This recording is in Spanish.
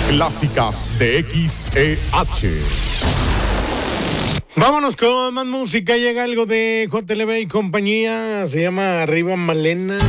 Clásicas de XEH. Vámonos con más música. Llega algo de JLB y compañía. Se llama Arriba Malena.